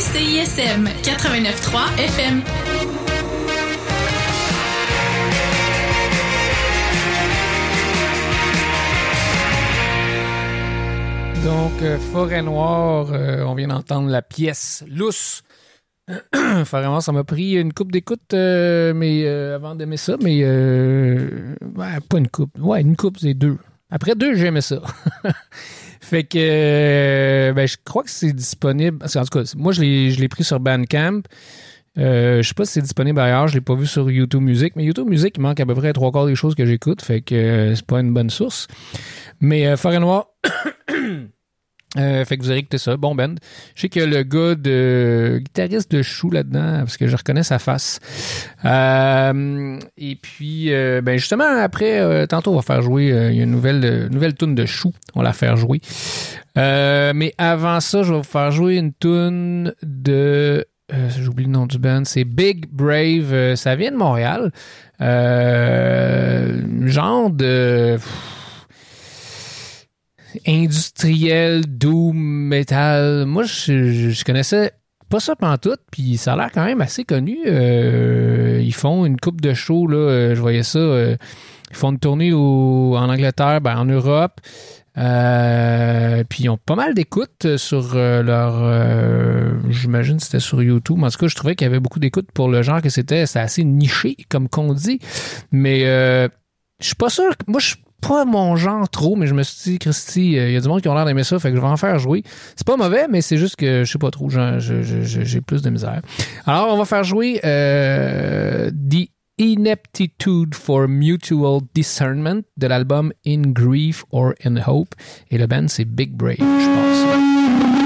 CISM 89.3 FM. Donc, Forêt Noire, on vient d'entendre la pièce Lousse. Forêt Noire, ça m'a pris une coupe d'écoute avant d'aimer ça, mais pas une coupe. Ouais, une coupe, c'est 2. Après 2, j'aimais ça. Fait que je crois que c'est disponible. En tout cas, moi, je l'ai pris sur Bandcamp. Je sais pas si c'est disponible ailleurs, je l'ai pas vu sur YouTube Music, mais YouTube Music, il manque à peu près 3/4 des choses que j'écoute, fait que c'est pas une bonne source. Mais Forêt Noire, fait que vous avez écouté ça, bon band. Je sais qu'il y a le gars guitariste de Chou là-dedans, parce que je reconnais sa face. Et puis, justement, après, tantôt on va faire jouer, il y a une nouvelle toune de Chou, on va la faire jouer. Mais avant ça, je vais vous faire jouer une toune de... j'oublie le nom du band, c'est Big Brave, ça vient de Montréal. Genre de... industriel, doom, metal. Moi, je connaissais pas ça pantoute, puis ça a l'air quand même assez connu. Ils font une coupe de show, là, je voyais ça. Ils font une tournée en Angleterre, en Europe. Puis ils ont pas mal d'écoutes sur leur... j'imagine que c'était sur YouTube. En tout cas, je trouvais qu'il y avait beaucoup d'écoutes pour le genre que c'était assez niché, comme qu'on dit. Mais je suis pas sûr... Moi, je pas mon genre trop, mais je me suis dit, Christy, il y a du monde qui ont l'air d'aimer ça, fait que je vais en faire jouer. C'est pas mauvais, mais c'est juste que je sais pas trop, j'ai plus de misère. Alors, on va faire jouer The Ineptitude for Mutual Discernment de l'album In Grief or in Hope, et le band c'est Big Brave, je pense.